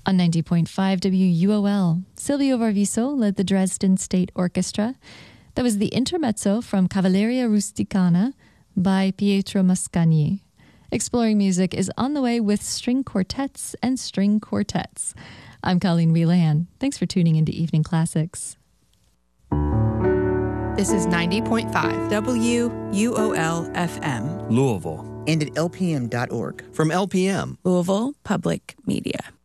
On 90.5 WUOL, Silvio Varviso led the Dresden State Orchestra. That was the intermezzo from Cavalleria Rusticana by Pietro Mascagni. Exploring Music is on the way with string quartets and string quartets. I'm Colleen Whelan. Thanks for tuning into Evening Classics. This is 90.5 WUOL FM. Louisville. And at lpm.org. From LPM. Louisville Public Media.